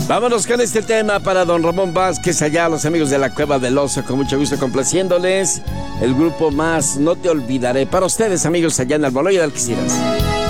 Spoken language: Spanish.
Vámonos con este tema para don Ramón Vázquez, allá los amigos de la Cueva del Oso, con mucho gusto complaciéndoles. El grupo Más, No Te Olvidaré. Para ustedes, amigos, allá en Almoloya de Algeciras.